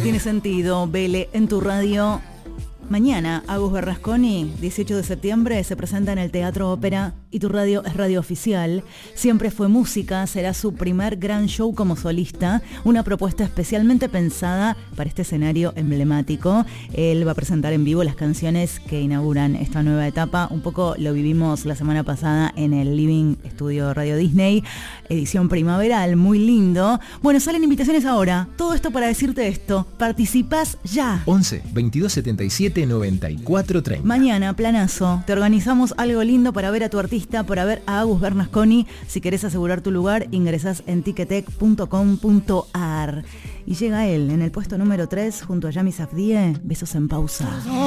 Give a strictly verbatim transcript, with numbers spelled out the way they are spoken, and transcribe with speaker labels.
Speaker 1: tiene sentido. Vele en tu radio. Mañana, Agus Berrasconi, dieciocho de septiembre, se presenta en el Teatro Ópera y tu radio es radio oficial. Siempre fue música, será su primer gran show como solista, una propuesta especialmente pensada para este escenario emblemático. Él va a presentar en vivo las canciones que inauguran esta nueva etapa. Un poco lo vivimos la semana pasada en el Living Studio Radio Disney, edición primaveral, muy lindo. Bueno, salen invitaciones ahora. Todo esto para decirte esto. Participás ya.
Speaker 2: once, veintidós setenta y siete, noventa y cuatro treinta.
Speaker 1: Mañana, planazo. Te organizamos algo lindo para ver a tu artista, para ver a Agus Berrasconi. Si querés asegurar tu lugar, ingresás en ticketek punto com punto ar. Y llega él en el puesto número tres junto a Yami Safdie. Besos en pausa.